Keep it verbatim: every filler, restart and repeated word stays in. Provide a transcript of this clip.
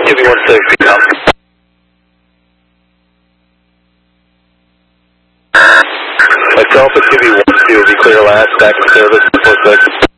Give me one sec, pick up. Myself and Q B one two will be clear last, back in service, four six.